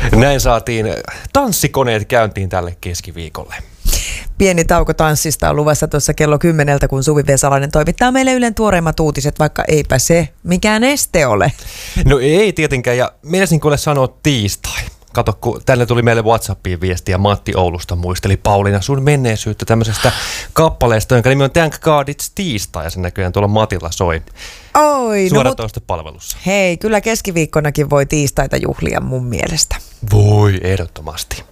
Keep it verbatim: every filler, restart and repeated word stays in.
Näin saatiin tanssikoneet käyntiin tälle keskiviikolle. Pieni tauko tanssista on luvassa tuossa kello kymmeneltä, kun Suvi Vesalainen toimittaa meille Ylen tuoreimmat uutiset, vaikka eipä se mikään este ole. No ei tietenkään, ja mielestäni kuule sanoa tiistai. Kato, kun tänne tuli meille WhatsAppiin viestiä, Matti Oulusta muisteli Pauliina sun menneisyyttä tämmöisestä kappaleesta, jonka nimi on Thank God It's tiistai, ja sen näköjään tuolla Matilla soi. Oi, Suoratoistopalvelussa. Hei, kyllä keskiviikkonakin voi tiistaita juhlia mun mielestä. Voi, ehdottomasti.